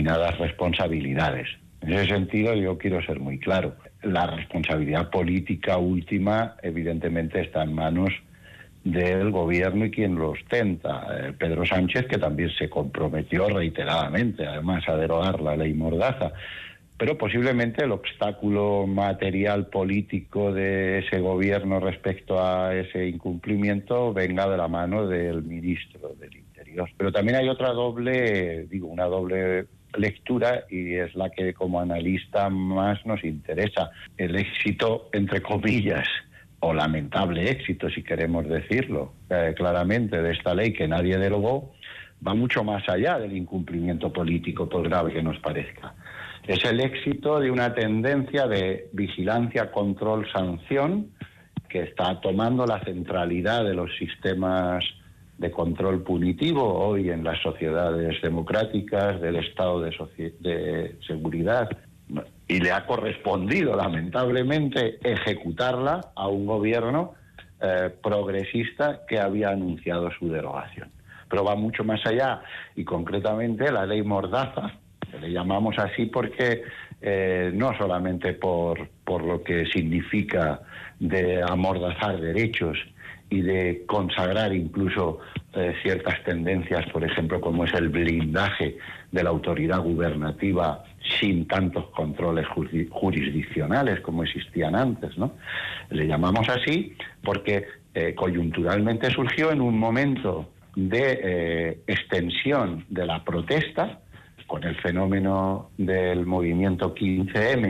determinadas responsabilidades. En ese sentido, yo quiero ser muy claro. La responsabilidad política última, evidentemente, está en manos del gobierno y quien lo ostenta. Pedro Sánchez, que también se comprometió reiteradamente, además, a derogar la ley Mordaza. Pero posiblemente el obstáculo material político de ese gobierno respecto a ese incumplimiento venga de la mano del ministro del Interior. Pero también hay una doble lectura, y es la que como analista más nos interesa. El éxito, entre comillas, o lamentable éxito, si queremos decirlo claramente, de esta ley que nadie derogó, va mucho más allá del incumplimiento político, por grave que nos parezca. Es el éxito de una tendencia de vigilancia, control, sanción, que está tomando la centralidad de los sistemas de control punitivo hoy en las sociedades democráticas, del Estado de seguridad, y le ha correspondido, lamentablemente, ejecutarla a un gobierno progresista que había anunciado su derogación. Pero va mucho más allá, y concretamente la ley Mordaza, que le llamamos así porque no solamente por lo que significa de amordazar derechos y de consagrar incluso ciertas tendencias, por ejemplo, como es el blindaje de la autoridad gubernativa sin tantos controles jurisdiccionales como existían antes, ¿no? Le llamamos así porque coyunturalmente surgió en un momento de extensión de la protesta, con el fenómeno del movimiento 15M